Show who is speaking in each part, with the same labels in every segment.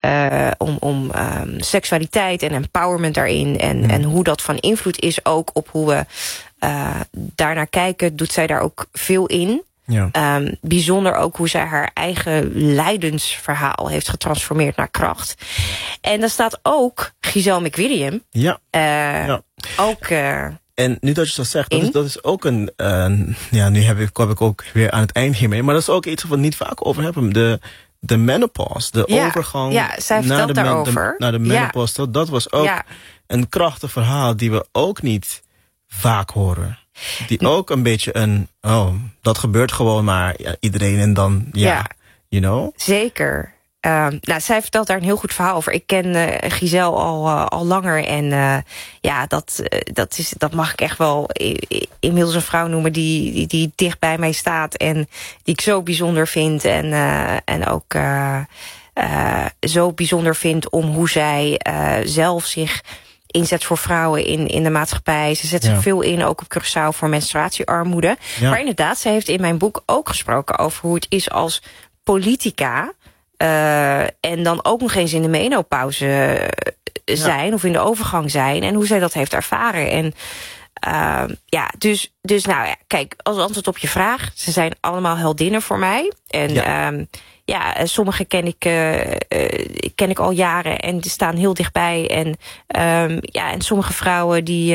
Speaker 1: om seksualiteit en empowerment daarin. En hoe dat van invloed is ook op hoe we daarnaar kijken. Doet zij daar ook veel in. Ja. Bijzonder ook hoe zij haar eigen lijdensverhaal heeft getransformeerd naar kracht. En daar staat ook Giselle McWilliam.
Speaker 2: Ja.
Speaker 1: Ook...
Speaker 2: En nu dat je dat zegt, dat is ook nu kom ik ook weer aan het eind hiermee. Maar dat is ook iets wat we niet vaak over hebben. De menopause, de overgang
Speaker 1: zij vertelt daarover.
Speaker 2: naar de menopause. Dat was ook een krachtig verhaal die we ook niet vaak horen. Die ook een beetje dat gebeurt gewoon maar iedereen en dan, you know.
Speaker 1: Zeker. Zij vertelt daar een heel goed verhaal over. Ik ken Giselle al langer. En dat mag ik echt wel inmiddels een vrouw noemen die dicht bij mij staat. En die ik zo bijzonder vind. En ook zo bijzonder vind om hoe zij zelf zich inzet voor vrouwen in de maatschappij. Ze zet zich veel in, ook op Curaçao, voor menstruatiearmoede. Ja. Maar inderdaad, ze heeft in mijn boek ook gesproken over hoe het is als politica. En dan ook nog eens in de menopauze zijn, of in de overgang zijn. En hoe zij dat heeft ervaren. En dus kijk, als antwoord op je vraag, ze zijn allemaal heldinnen voor mij. En sommige ken ik al jaren en die staan heel dichtbij. En sommige vrouwen die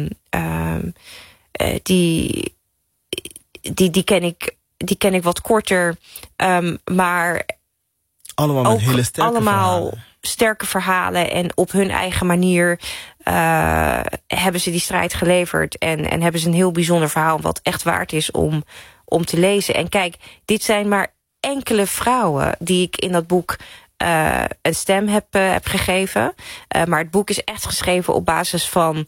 Speaker 1: ken ik wat korter. Maar
Speaker 2: allemaal met hele
Speaker 1: sterke verhalen. En op hun eigen manier hebben ze die strijd geleverd. En hebben ze een heel bijzonder verhaal wat echt waard is om te lezen. En kijk, dit zijn maar enkele vrouwen die ik in dat boek een stem heb gegeven. Maar het boek is echt geschreven op basis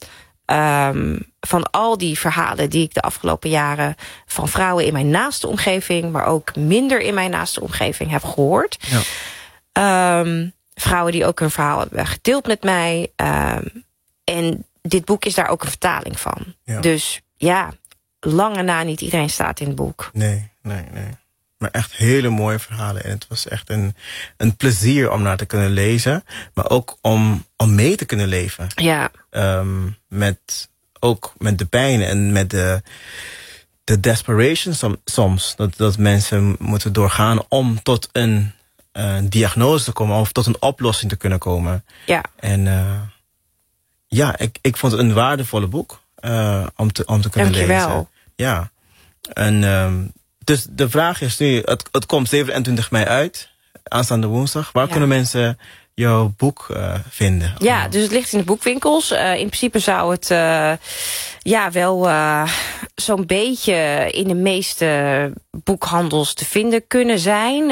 Speaker 1: van al die verhalen die ik de afgelopen jaren van vrouwen in mijn naaste omgeving, maar ook minder in mijn naaste omgeving heb gehoord. Ja. Vrouwen die ook hun verhaal hebben gedeeld met mij. En dit boek is daar ook een vertaling van. Ja. Dus lange na niet iedereen staat in het boek.
Speaker 2: Nee. Maar echt hele mooie verhalen. En het was echt een plezier om naar te kunnen lezen. Maar ook om mee te kunnen leven.
Speaker 1: Ja.
Speaker 2: Met de pijn en met de desperation soms. Dat mensen moeten doorgaan om tot een diagnose te komen. Of tot een oplossing te kunnen komen. Ja. En ik vond het een waardevolle boek. Om te kunnen
Speaker 1: Dankjewel.
Speaker 2: lezen. Ja. En dus de vraag is nu, het komt 27 mei uit, aanstaande woensdag. Waar kunnen mensen jouw boek vinden?
Speaker 1: Ja, dus het ligt in de boekwinkels. In principe zou het wel zo'n beetje in de meeste boekhandels te vinden kunnen zijn.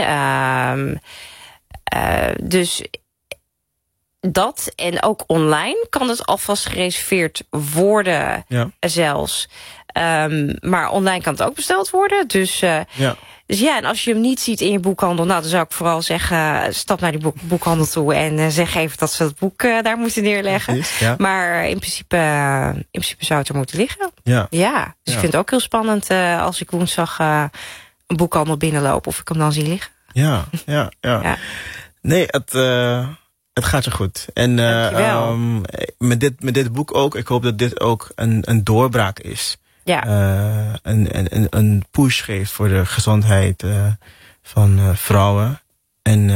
Speaker 1: Dus dat, en ook online kan het alvast gereserveerd worden zelfs. Maar online kan het ook besteld worden. Dus en als je hem niet ziet in je boekhandel, dan zou ik vooral zeggen, stap naar die boekhandel toe en zeg even dat ze het boek daar moeten neerleggen. Precies, ja. Maar in principe zou het er moeten liggen. Ja. Dus ik vind het ook heel spannend als ik woensdag een boekhandel binnenloop of ik hem dan zie liggen.
Speaker 2: Ja. Nee, het gaat je goed. En met dit boek ook, ik hoop dat dit ook een doorbraak is. Ja. Een push geeft voor de gezondheid van vrouwen. En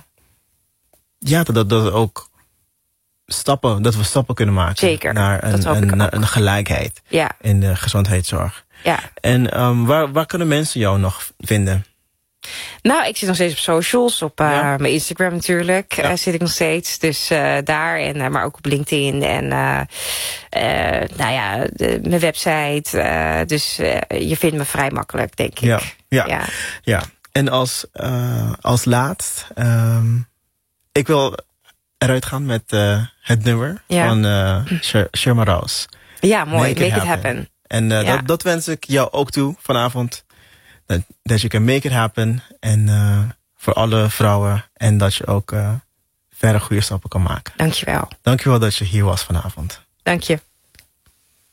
Speaker 2: dat ook dat we stappen kunnen maken. Zeker, naar een gelijkheid in de gezondheidszorg. Ja. En waar kunnen mensen jou nog vinden?
Speaker 1: Nou, ik zit nog steeds op socials. Op mijn Instagram natuurlijk zit ik nog steeds. Dus daar, en maar ook op LinkedIn. En mijn website. Dus je vindt me vrij makkelijk, denk ik.
Speaker 2: Ja. En als laatst, ik wil eruit gaan met het nummer van Sherma Rouse.
Speaker 1: Ja, mooi. Make it happen.
Speaker 2: En dat wens ik jou ook toe vanavond. Dat je can make it happen. En voor alle vrouwen. En dat je ook verder goede stappen kan maken.
Speaker 1: Dankjewel.
Speaker 2: Dankjewel dat je hier was vanavond.
Speaker 1: Dank je.